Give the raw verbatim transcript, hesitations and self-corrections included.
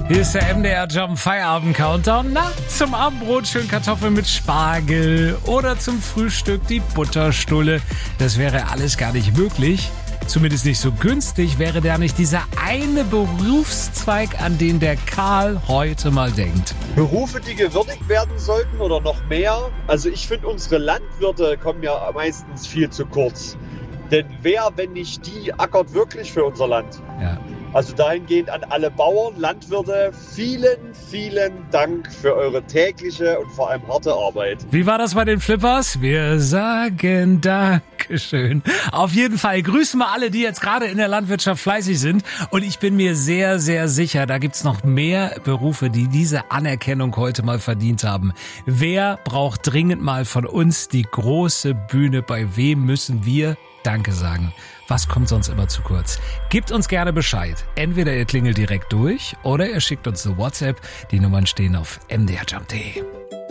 Hier ist der M D R Jump Feierabend Countdown. Na, zum Abendbrot schön Kartoffeln mit Spargel oder zum Frühstück die Butterstulle. Das wäre alles gar nicht möglich. Zumindest nicht so günstig, wäre da nicht dieser eine Berufszweig, an den der Karl heute mal denkt. Berufe, die gewürdigt werden sollten oder noch mehr. Also ich finde, unsere Landwirte kommen ja meistens viel zu kurz. Denn wer, wenn nicht die, ackert wirklich für unser Land? Ja. Also dahingehend an alle Bauern, Landwirte, vielen, vielen Dank für eure tägliche und vor allem harte Arbeit. Wie war das bei den Flippers? Wir sagen Dankeschön. Auf jeden Fall grüßen wir alle, die jetzt gerade in der Landwirtschaft fleißig sind. Und ich bin mir sehr, sehr sicher, da gibt's noch mehr Berufe, die diese Anerkennung heute mal verdient haben. Wer braucht dringend mal von uns die große Bühne? Bei wem müssen wir Danke sagen? Was kommt sonst immer zu kurz? Gebt uns gerne Bescheid. Entweder ihr klingelt direkt durch oder ihr schickt uns eine WhatsApp. Die Nummern stehen auf m d r jump punkt d e.